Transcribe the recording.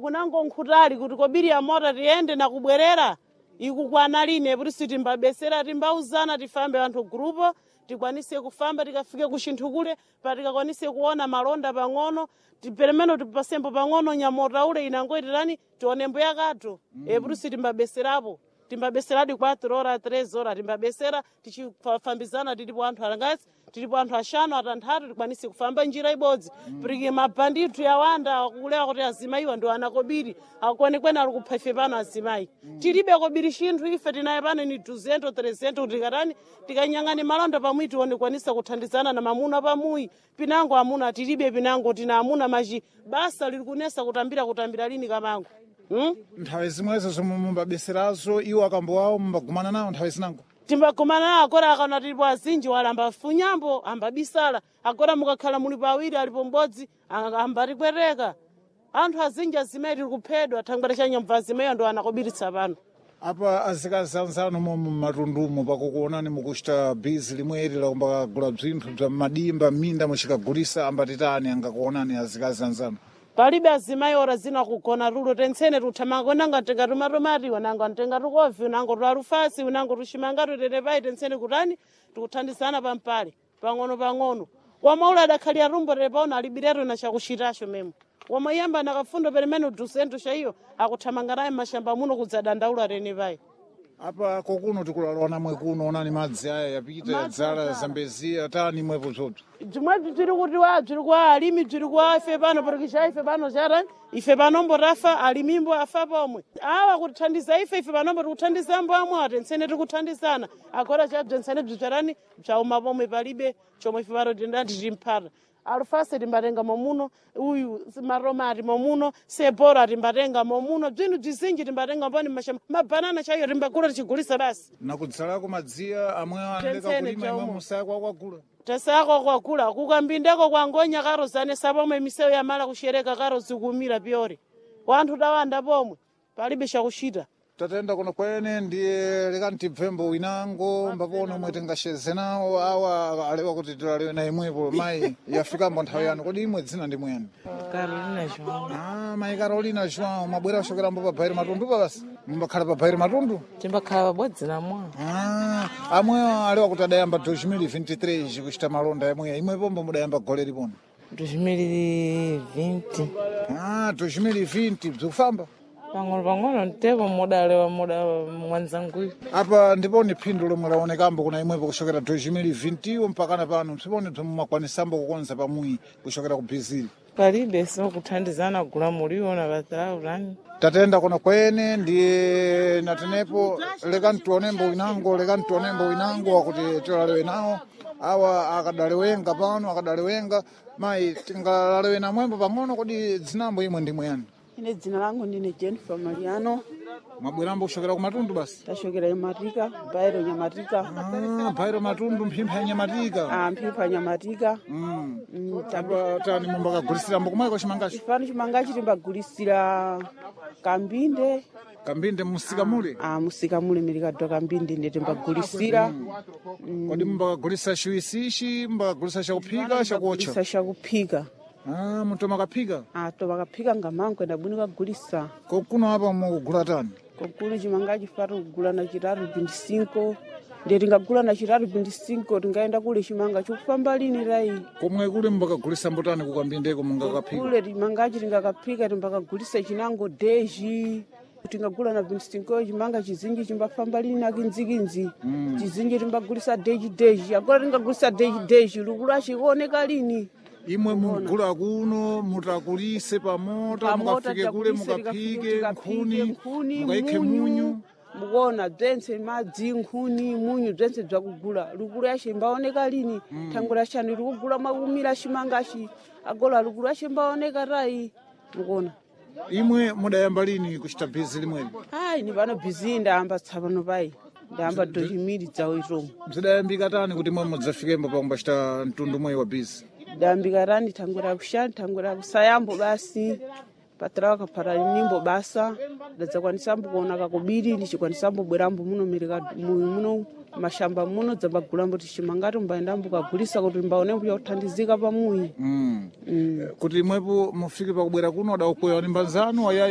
kunango nkhutali kuti kobiri ya mota tiyende na kubwerera ikukwana line kuti sitimbabesera timbauzana tifambe anthu grupo tikwanise kufamba tikafike ku chinthu kule patikakwanise kuona malonda pang'ono tiperemeno tipasembo pang'ono nyamota ule inangoitirani tionembo yakatho kuti sitimbabeserapo timbabeseradi 4 horas 3 horas timbabesera tichifambizana tilipo anthu alangasi tilipo anthu ashanu atanthatu tikwanise kufamba njira ibodzi piriki mabhanditu yawanda kulewa kuti azimayiwa ndo anakobiri akukwenekwene ali kupha ife pano azimayi tilibe kobiri chinthu ife tinaye pano ni 200 300 kuti tikatani tikanyang'ani malonda pamwi tionekwanisa kuthandizana na mamuna pamui pinango amuna tilibe pinango tina amuna machi basa lili kunesa kutambira lini kamango nthawi zimwezo zomwe mumbabeserazo iwo akambo awo mumbagumana nawo nthawi zinango timbagumana nawo agora akaona tilipo azinji wala ambafunyambo ambabisala agora mukakhala muli pawiri alipo m'bodzi ambatikwereka anthu azinji azimayi tili kuphedwa thangwera cha nyamva azimayi ndo anakobiritsa pano apa azikazi anzanu momwe mmatundumo pakukuonani mukuchita bizi limweri lakumbakagula bzinthu bza madimba m'minda muchikagulisa ambatitani angakuonani azikazi anzanu palibe azimayi ora zina kugona tulo tentsene tuthamanga nanga ntenga tumatomati wananga ntenga tukovi unango tualufasi unango tuchimanga tutetepai tentsene kutani tikuthandizana pampale pang'ono wamaula adakhali arumbo tepaona alibireto na chakuchitasho memo wamayamba nakafundo pelemene udusento chaiyo akuthamanga naye mashamba muno kudzadandaula tenepai apa kokuno tikulalwana mwe kuno onani madzi aya yapita dzala zambezi atani mwepo bzobzo bzimwedzo bziri kuti bziri kwa alimi bziri kwa ife pano parikisha ife pano charani ife panombo tafa alimimbo afa pomwe awa kutithandiza ife panombo tikuthandizambo amwe atentsene tikuthandizana agora chabzensene bzicharani bzauma pomwe palibe chomwe ife pano tindati timphata alufase timbatenga momuno uyu maromati momuno sebora timbatenga momuno bzinthu bzizinji timbatenga mboni mashamba mabanana chaiyo timbagula tichigulisa basi nakudzalako madziya amwe andeka kulima imwe musako akwagula tasako kwagula kukambindeko kwangonya karo zane sapomwe misewu yamala kushereka karo zikumira pyore wanthu tawanda pomwe palibe chakuchita tatenda kuno kwene ndiye lekani tibvembo winango mbapona omwe tingasheze nawo awa alewa kuti tilalewe na imwepo mayi yafikambo nthawi yanu kodi imwe dzina ndi mwene Carolina João. mayi Carolina João mabwera kuchokerambo pa Bhairi Matundu basi mumbakhala pa Bhairi Matundu Timbakhala pabodzi namwa. amwe alewa kuti adayamba 2023 kuchita malonda yamwe imwepombo mudayamba gole lipona 2020. 2020 bzikufamba Pang'ono ndipo mudalewa mwanzangu. apa ndiponi phindu lomwe laonekambo kuna imwepo kuchokera 2020 mpakana pano msipone bzimmakwanisambo kukonza pamwi kuchokera ku Brazil Palibe so kuthandizana kugula muliwo na bathaulani. tatenda kuno kwene ndiye natenepo lekani tuonembo winango wakuti tilalewe nawo awa akadalewenga pano akadalewenga mayi tingalalewe namwembo pang'ono kodi dzinambo imwe ndimwe yani Ine dzina langu ndine Jennifer Mariano. mwabwerambo kuchokera ku Matundu basi Tashokera Nyamatika, Bhairo Nyamatika. Bhairo Matundu mphimpha ya Nyamatika Mphimpha Nyamatika. apa tani mumbakagulisiramo kumweko chimangacho Chifano chimangachi timbagulisira kambinde. kambinde musika mule Musika mule milikadwa kambinde ndi timbagulisira. kodi mumbakagulisa chiwisichi mumbakagulisa chakuphika chakuotcha Gulisa chakuphika. munthu makaphika Tobakaphika ngamango ndabwino kagulisa. kuno apa mukugula tani Kokulu chimangachi fatu kugula na chitatu 25. Ndiye tingagula na chitatu 25 tingaenda kule chimanga chokufamba lini rai. komwe kule mumbakagulisa mbotani kukambindeko mungakaphika Kule chimangachi tingakaphika timbakagulisa chinango deji. Tingagula na 25 chimanga chizinji chimbafamba lini na kinzikinzi. Chizinji timbagulisa deji. Agora tingagulisa deji lukula chikuoneka lini. imwe mugula kuno mutakulise pamota mukafike kule mukaphike nkhuni mukaikhe munyu mukuona bzense madzi nkhuni munyu bzense bzakugula lukulu yace mbaoneka lini thango lachani likugula mwakumira chimangachi agola lukulu yace mbaoneka rai mukuona imwe mudayamba lini kuchita bhizi limweli ni pano bhizi ndayamba tsapano pai ndayamba 2000 dzawo itomo bzidayambika tani kuti imwe mudzafikembo pakumbachita mtundu mweyi wa bhizi ndayambika tani thangwera kushani thangwera kusayambo basi patarawa kapara nimbo basa ndadzakwanisamba kuona kakubiri ndichikwanisambo bwerambo muno muno mashamba muno dzambagulambo tichimangati mbaendambo kagulisa kuti mbaonembo yakuthandizika pamuyi kuti imwepo mufike pakubwera kuno adaukoya ni mbanzano